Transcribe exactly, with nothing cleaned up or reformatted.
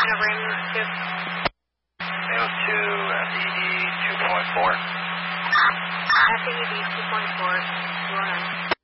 nine over ambulance two. Ambulance two, F E D two point four. F E D two point four, two oh nine.